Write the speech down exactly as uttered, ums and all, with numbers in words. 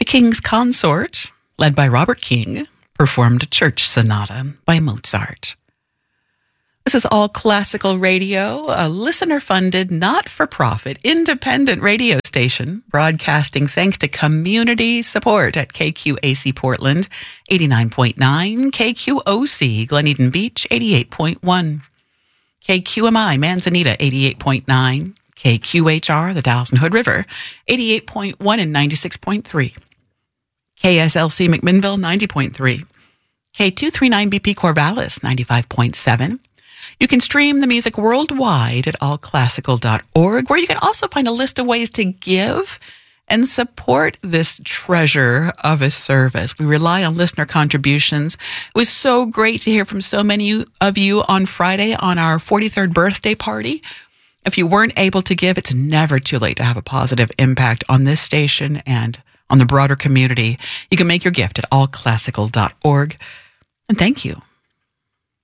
King's Consort, led by Robert King, performed a church sonata by Mozart. This is All Classical Radio, a listener-funded, not-for-profit, independent radio station broadcasting thanks to community support at K Q A C Portland, eighty-nine point nine, K Q O C Glen Beach, eighty-eight point one, K Q M I Manzanita, eighty-eight point nine, K Q H R, the Dalles and Hood River, eighty-eight point one and ninety-six point three, K S L C McMinnville, ninety point three, K two thirty-nine B P Corvallis, ninety-five point seven. You can stream the music worldwide at all classical dot org, where you can also find a list of ways to give and support this treasure of a service. We rely on listener contributions. It was so great to hear from so many of you on Friday on our forty-third birthday party. If you weren't able to give, it's never too late to have a positive impact on this station and on the broader community. You can make your gift at all classical dot org. And thank you